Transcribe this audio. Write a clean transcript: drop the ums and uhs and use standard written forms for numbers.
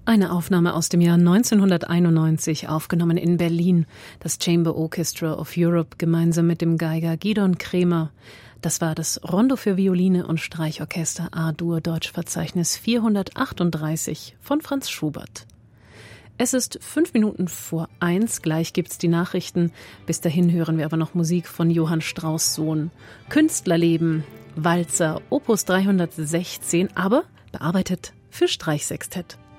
Eine Aufnahme aus dem Jahr 1991, aufgenommen in Berlin. Das Chamber Orchestra of Europe gemeinsam mit dem Geiger Gidon Kremer. Das war das Rondo für Violine und Streichorchester A-Dur Deutschverzeichnis 438 von Franz Schubert. Es ist 5:05. Gleich gibt's die Nachrichten. Bis dahin hören wir aber noch Musik von Johann Strauss Sohn. Künstlerleben, Walzer, Opus 316, aber bearbeitet für Streichsextett.